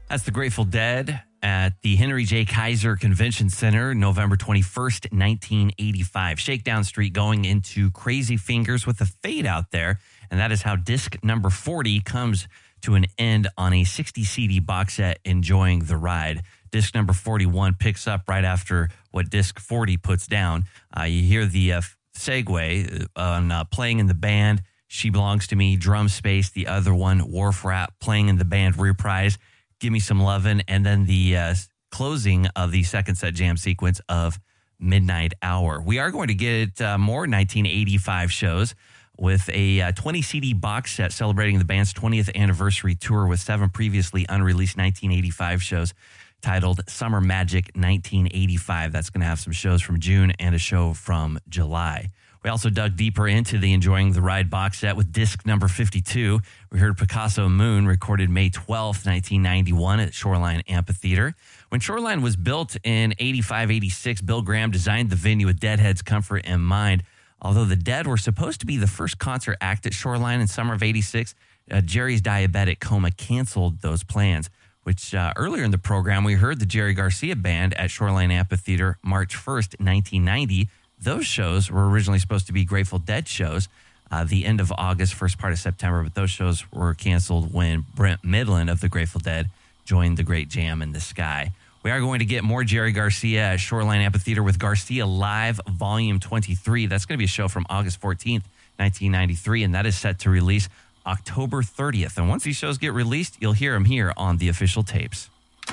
That's the Grateful Dead at the Henry J. Kaiser Convention Center, November 21st, 1985. Shakedown Street going into Crazy Fingers with a fade out there. And that is how disc number 40 comes to an end on a 60 CD box set, Enjoying the Ride. Disc number 41 picks up right after what disc 40 puts down. You hear the segue on Playing in the Band, She Belongs to Me, Drum Space, the other one, Wharf Rat, Playing in the Band, Reprise, Give Me Some Lovin', and then the closing of the second set jam sequence of Midnight Hour. We are going to get more 1985 shows with a 20 CD box set celebrating the band's 20th anniversary tour with 7 previously unreleased 1985 shows titled Summer Magic 1985. That's going to have some shows from June and a show from July. We also dug deeper into the Enjoying the Ride box set with disc number 52. We heard Picasso Moon, recorded May 12th, 1991 at Shoreline Amphitheater. When Shoreline was built in 85-86, Bill Graham designed the venue with Deadhead's comfort in mind. Although the Dead were supposed to be the first concert act at Shoreline in summer of 86, Jerry's diabetic coma canceled those plans, which earlier in the program, we heard the Jerry Garcia Band at Shoreline Amphitheater March 1st, 1990. Those shows were originally supposed to be Grateful Dead shows, the end of August, first part of September, but those shows were canceled when Brent Midland of the Grateful Dead joined the Great Jam in the Sky. We are going to get more Jerry Garcia at Shoreline Amphitheater with Garcia Live Volume 23. That's going to be a show from August 14th, 1993, and that is set to release October 30th. And once these shows get released, you'll hear them here on the official tapes.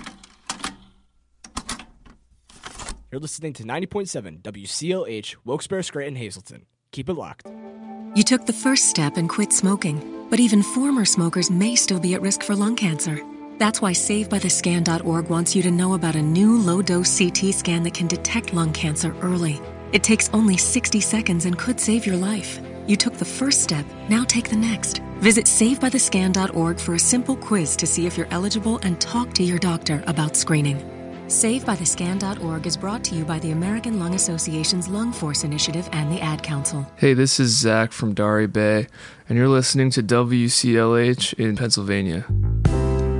You're listening to 90.7 WCLH, Wilkes-Barre, Scranton, Hazleton. Keep it locked. You took the first step and quit smoking, but even former smokers may still be at risk for lung cancer. That's why SaveByTheScan.org wants you to know about a new low-dose CT scan that can detect lung cancer early. It takes only 60 seconds and could save your life. You took the first step, now take the next. Visit SaveByTheScan.org for a simple quiz to see if you're eligible and talk to your doctor about screening. SaveByTheScan.org is brought to you by the American Lung Association's Lung Force Initiative and the Ad Council. Hey, this is Zach from Dari Bay, and you're listening to WCLH in Pennsylvania.